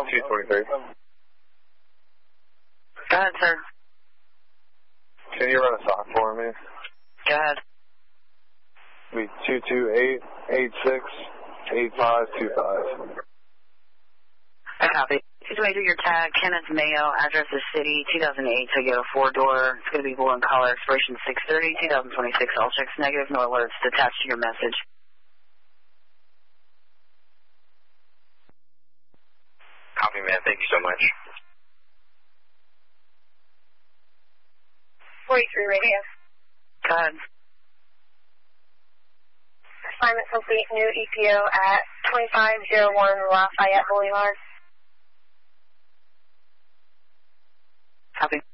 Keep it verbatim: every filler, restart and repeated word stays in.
two twenty-three. Go ahead, sir. Can you run a sock for me? Go ahead. Be two two eight, eight six, eight five two five. I copy. two two eight, your tag, Kenneth Mayo, address is city, two thousand eight, Toyota four-door. It's going to be blue in color, expiration six thirty, two thousand twenty-six. All checks negative, no alerts attached to your message. Copy, man. Thank you so much. forty-three radio. Go ahead. Assignment complete, new E P O at twenty-five oh one Lafayette Boulevard. Copy.